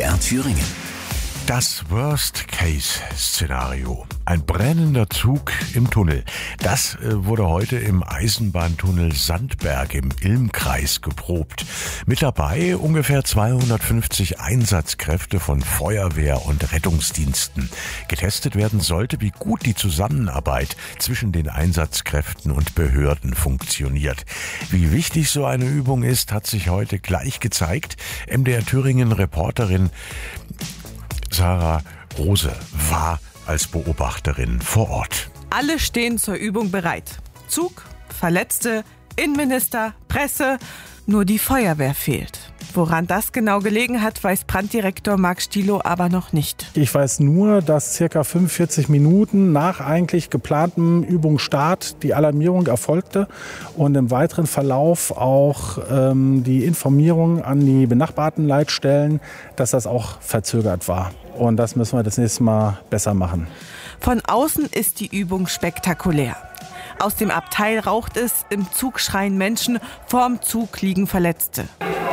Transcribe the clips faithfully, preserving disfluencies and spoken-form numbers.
M D R Thüringen. Das Worst-Case-Szenario. Ein brennender Zug im Tunnel. Das äh, wurde heute im Eisenbahntunnel Sandberg im Ilmkreis geprobt. Mit dabei ungefähr zweihundertfünfzig Einsatzkräfte von Feuerwehr und Rettungsdiensten. Getestet werden sollte, wie gut die Zusammenarbeit zwischen den Einsatzkräften und Behörden funktioniert. Wie wichtig so eine Übung ist, hat sich heute gleich gezeigt. M D R Thüringen-Reporterin Sarah Rose war als Beobachterin vor Ort. Alle stehen zur Übung bereit. Zug, Verletzte, Innenminister, Presse. Nur die Feuerwehr fehlt. Woran das genau gelegen hat, weiß Branddirektor Marc Stielow aber noch nicht. Ich weiß nur, dass circa fünfundvierzig Minuten nach eigentlich geplantem Übungsstart die Alarmierung erfolgte und im weiteren Verlauf auch ähm, die Informierung an die benachbarten Leitstellen, dass das auch verzögert war. Und das müssen wir das nächste Mal besser machen. Von außen ist die Übung spektakulär. Aus dem Abteil raucht es, im Zug schreien Menschen, vorm Zug liegen Verletzte.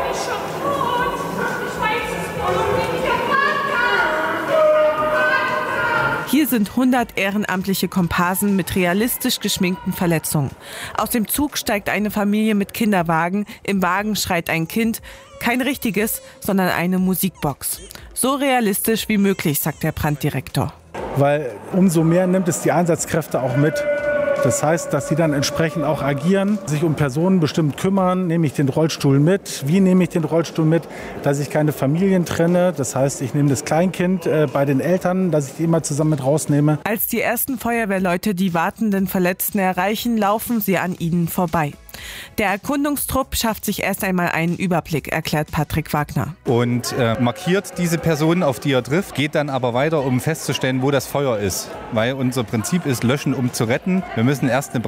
Hier sind hundert ehrenamtliche Komparsen mit realistisch geschminkten Verletzungen. Aus dem Zug steigt eine Familie mit Kinderwagen. Im Wagen schreit ein Kind. Kein richtiges, sondern eine Musikbox. So realistisch wie möglich, sagt der Branddirektor. Weil umso mehr nimmt es die Einsatzkräfte auch mit. Das heißt, dass sie dann entsprechend auch agieren, sich um Personen bestimmt kümmern. Nehme ich den Rollstuhl mit? Wie nehme ich den Rollstuhl mit? Dass ich keine Familien trenne. Das heißt, ich nehme das Kleinkind äh, bei den Eltern, dass ich die immer zusammen mit rausnehme. Als die ersten Feuerwehrleute die wartenden Verletzten erreichen, laufen sie an ihnen vorbei. Der Erkundungstrupp schafft sich erst einmal einen Überblick, erklärt Patrick Wagner. Und äh, markiert diese Personen, auf die er trifft, geht dann aber weiter, um festzustellen, wo das Feuer ist. Weil unser Prinzip ist, löschen, um zu retten. Wir müssen erst eine